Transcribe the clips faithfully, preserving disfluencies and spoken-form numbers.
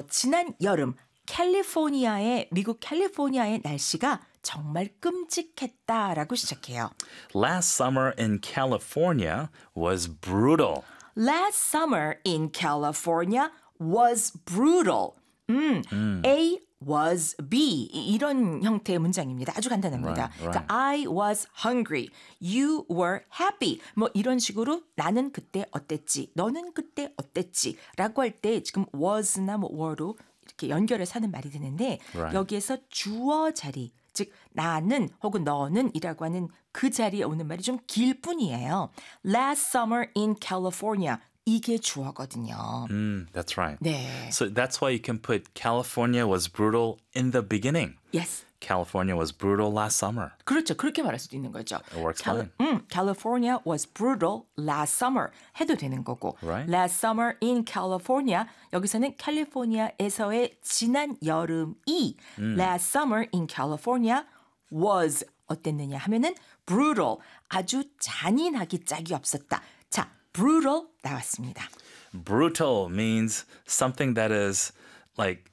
지난 여름 캘리포니아의 미국 캘리포니아의 날씨가 정말 끔찍했다라고 시작해요. Last summer in California was brutal. Last summer in California was brutal. 음, 음. A was B 이런 형태의 문장입니다. 아주 간단합니다. Right, right. 그러니까 I was hungry, you were happy. 뭐 이런 식으로 나는 그때 어땠지, 너는 그때 어땠지 라고 할 때 지금 was나 뭐 were로 이렇게 연결해서 하는 말이 되는데 Right. 여기에서 주어 자리, 즉 나는 혹은 너는 이라고 하는 그 자리에 오는 말이 좀 길 뿐이에요. Last summer in California. 이게 주어거든요. Mm, that's right. 네. So that's why you can put California was brutal in the beginning. Yes. California was brutal last summer. 그렇죠. 그렇게 말할 수도 있는 거죠. It works Cali- fine. 음, California was brutal last summer 해도 되는 거고. Right. Last summer in California 여기서는 캘리포니아에서의 지난 여름이 음. last summer in California was 어땠느냐 하면은 brutal 아주 잔인하기 짝이 없었다. 자, brutal 나왔습니다. Brutal means something that is like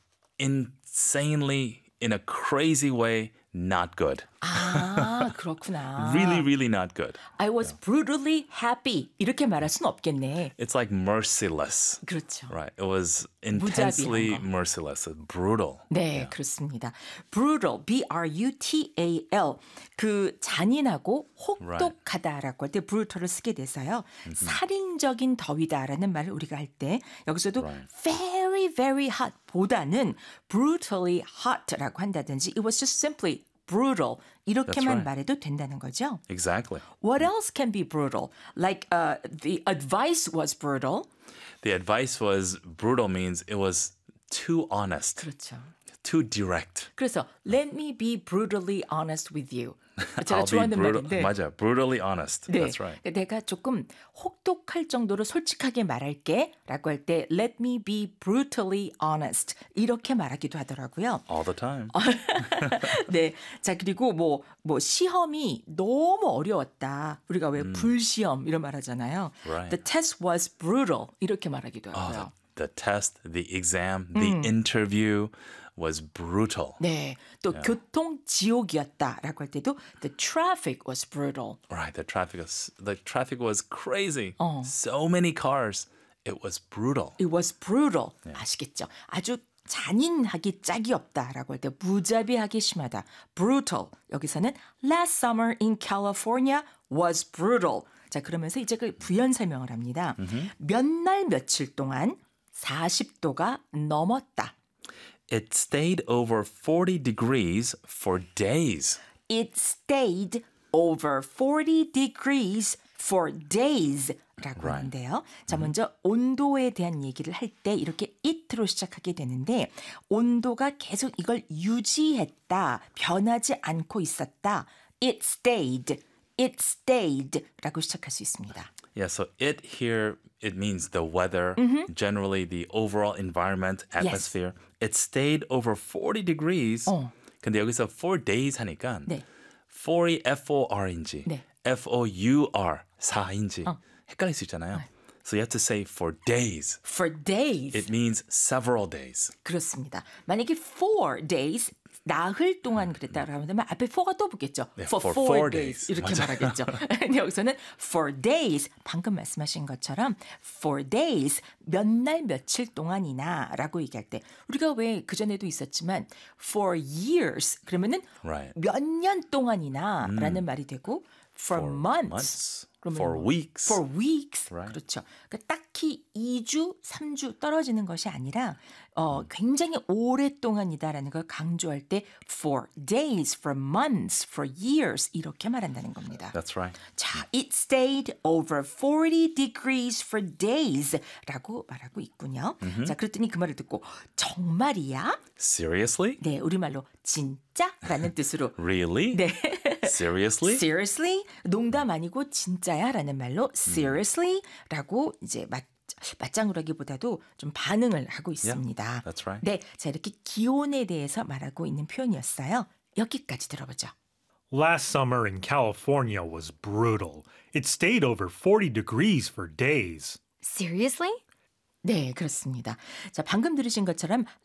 insanely, in a crazy way, not good. 아, 그렇구나. Really, really not good. I was brutally happy. 이렇게 말할 수는 없겠네. It's like merciless. 그렇죠. Right. It was intensely 무자비한 거. merciless, brutal. 네, 그렇습니다. brutal, B R U T A L. 그 잔인하고 혹독하다라고 할 때 brutal을 쓰게 돼서요. 살인적인 더위다라는 말을 우리가 할 때 여기서도 Right. very, very hot 보다는 brutally hot라고 한다든지 it was just simply brutal 이렇게만 right. 말해도 된다는 거죠. Exactly. What else can be brutal? Like uh, the advice was brutal. The advice was brutal means it was too honest, 그렇죠. too direct. 그래서 let me be brutally honest with you. 제가 I'll be 좋아하는 brutal, 말인데. 맞아, brutally honest. 네, That's right. 내가 조금 혹독할 정도로 솔직하게 말할게 라고 할 때 let me be brutally honest 이렇게 말하기도 하더라고요. All the time. 네, 자 그리고 뭐, 뭐 시험이 너무 어려웠다. 우리가 왜 불시험 이런 말 하잖아요. Right. The test was brutal 이렇게 말하기도 Oh, 하고요. the, the test, the exam, the interview was brutal. 네, 또 교통 지옥이었다라고 할 때도 the traffic was brutal. Right, the traffic was the traffic was crazy. 어. So many cars. It was brutal. It was brutal. 아시겠죠? 아주 잔인하기 짝이 없다라고 할 때 무자비하게 심하다. brutal. 여기서는 last summer in California was brutal. 자, 그러면서 이제 그 부연 설명을 합니다. 몇 날 며칠 동안 사십 도가 넘었다. It stayed over forty degrees for days. It stayed over forty degrees for days. 라고 Right. 하는데요. 자, 먼저 온도에 대한 얘기를 할 때 이렇게 it로 시작하게 되는데 온도가 계속 이걸 유지했다, 변하지 않고 있었다. It stayed, it stayed 라고 시작할 수 있습니다. Yeah, so it here, it means the weather, generally the overall environment, atmosphere. It stayed over forty degrees. 어. 근데 여기서 four days 하니까 네. for이 F O R인지 네. F O U R 사인지 어. 헷갈릴 수 있잖아요. So you have to say for days. For days. It means several days. 그렇습니다. 만약에 four days, 나흘 동안 그랬다라고 하면 앞에 four가 또 붙겠죠. 네, for, for four, four days. days. 이렇게 맞아요. 말하겠죠. 근데 여기서는 for days, 방금 말씀하신 것처럼 for days, 몇 날 며칠 동안이나 라고 얘기할 때 우리가 왜 그전에도 있었지만 for years, 그러면은 Right. 몇 년 동안이나 라는 말이 되고 for, For months. months. 그러면 For 뭐, weeks. For weeks. Right. 그렇죠. 그러니까 딱히 이 주, 삼 주 떨어지는 것이 아니라 어, 굉장히 오랫동안이다라는 걸 강조할 때 for days, for months, for years 이렇게 말한다는 겁니다. That's right. 자, it stayed over forty degrees for days 라고 말하고 있군요. 자, 그랬더니 그 말을 듣고 정말이야? Seriously? 네, 우리말로 진짜라는 뜻으로 Really? 네. Seriously? Seriously? 농담 아니고 진짜야 라는 말로 seriously 라고 이제 맞, 맞장구로 하기보다도 좀 반응을 하고 있습니다. Yeah, that's right. 네, 자 이렇게 기온에 대해서 말하고 있는 표현이었어요. 여기까지 들어보죠. Last summer in California was brutal. It stayed over forty degrees for days. Seriously? 네, 그렇습니다. 자, 방금 들으신 것처럼